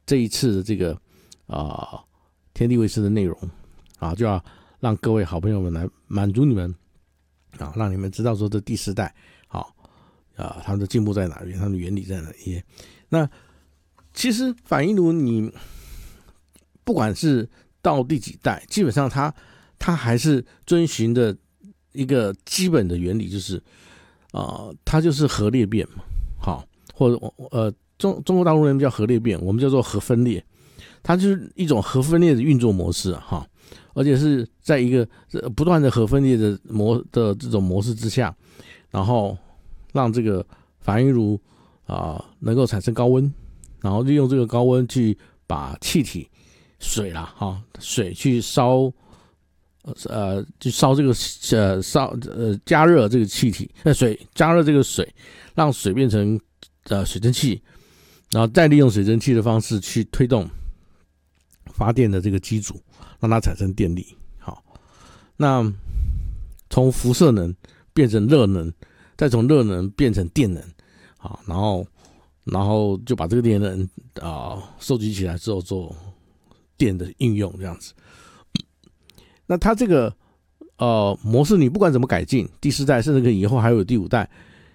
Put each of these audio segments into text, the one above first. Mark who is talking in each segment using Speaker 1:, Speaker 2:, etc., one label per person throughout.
Speaker 1: 这一次的这个天地卫视的内容就要让各位好朋友们来满足你们让你们知道说这第4代他们的进步在哪边，他们的原理在哪里。那其实反应炉你不管是到第几代，基本上它还是遵循的一个基本的原理，就是它就是核裂变嘛，或者中国大陆人叫核裂变，我们叫做核分裂，它就是一种核分裂的运作模式而且是在一个不断的核分裂的这种模式之下，然后让这个反应炉能够产生高温，然后利用这个高温去把气体水去烧去烧这个加热这个气体加热这个水，让水变成水蒸气，然后再利用水蒸气的方式去推动发电的这个机组，让它产生电力。那从辐射能变成热能，再从热能变成电能，然后就把这个电能收集起来之后做电的应用，这样子。那它这个模式你不管怎么改进，第4代甚至以后还有第5代，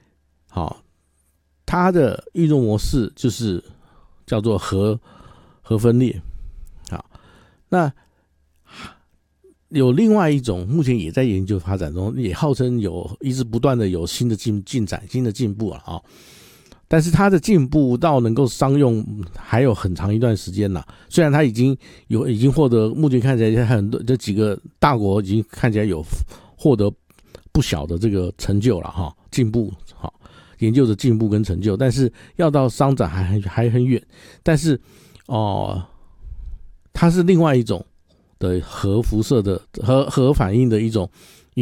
Speaker 1: 它的运作模式就是叫做核分裂。那有另外一种目前也在研究发展中，也号称一直不断的有新的进展、新的进步但是它的进步到能够商用还有很长一段时间虽然它已经获得，目前看起来很多这几个大国已经看起来有获得不小的这个成就了进步研究的进步跟成就，但是要到商展还很远。但是它是另外一种的核辐射的核反应的一种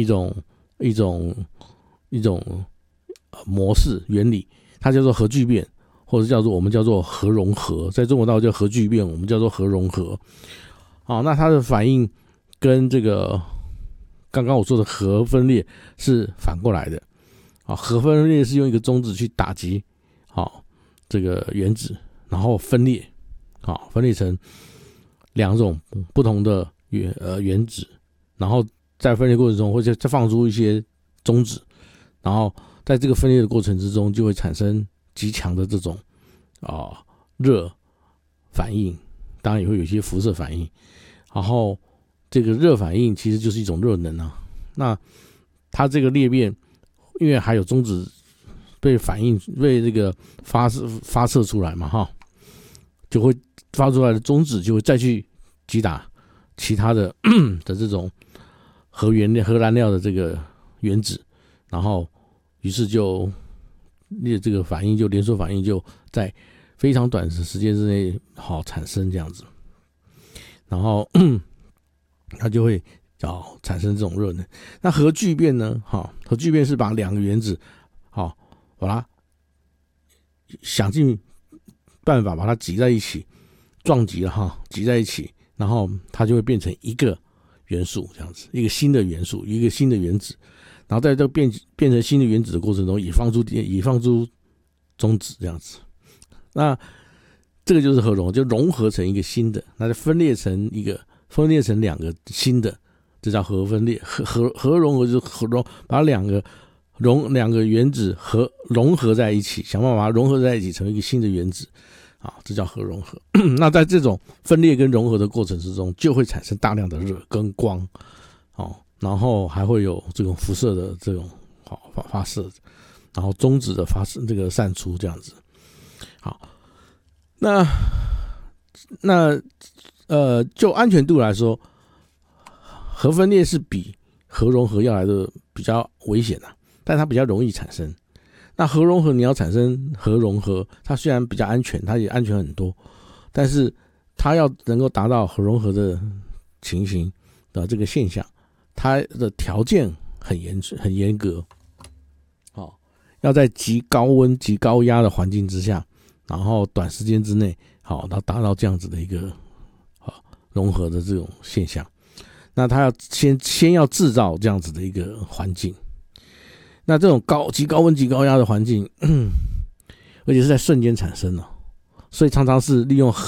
Speaker 1: 模式原理，它叫做核聚变，或者我们叫做核融合，在中国大陆叫核聚变，我们叫做核融合。那它的反应跟这个刚刚我说的核分裂是反过来的。核分裂是用一个中子去打击这个原子，然后分裂成2种不同的原子，然后在分裂过程中会再放出一些中子，然后在这个分裂的过程之中就会产生极强的这种热反应，当然也会有一些辐射反应，然后这个热反应其实就是一种热能那它这个裂变因为还有中子被这个发射出来嘛就会发出来的中子就会再去击打其他的这种核燃料的这个原子，然后于是就这个反应就连锁反应就在非常短的时间之内产生这样子，然后它就会产生这种热能。那核聚变呢核聚变是把2个原子把它想尽办法把它挤在一起，撞击了挤在一起，然后它就会变成一个元素，这样子，一个新的元素，一个新的原子，然后在这个变成新的原子的过程中也放出中子，这样子。那这个就是核融合，就融合成一个新的，那就分裂成2个新的，这叫核分裂。核融合就是把两个原子融合在一起，想办法把它融合在一起成为一个新的原子这叫核融合。那在这种分裂跟融合的过程之中，就会产生大量的热跟光然后还会有这种辐射的这种发射，然后中子的这个散出，这样子。那就安全度来说，核分裂是比核融合要来的比较危险但它比较容易产生。那核融合你要产生核融合，它虽然比较安全，它也安全很多，但是它要能够达到核融合的情形的这个现象，它的条件很严格要在极高温极高压的环境之下，然后短时间之内然后达到这样子的一个融合的这种现象。那它要先要制造这样子的一个环境，那这种极高温极高压的环境而且是在瞬间产生所以常常是利用